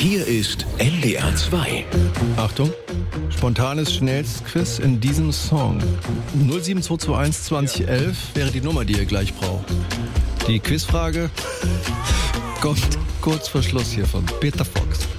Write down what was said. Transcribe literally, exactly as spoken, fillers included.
Hier ist N D R zwei. Achtung, spontanes Schnellstquiz in diesem Song. null sieben zwei zwei eins zwanzig elf wäre die Nummer, die ihr gleich braucht. Die Quizfrage kommt kurz vor Schluss hier von Peter Fox.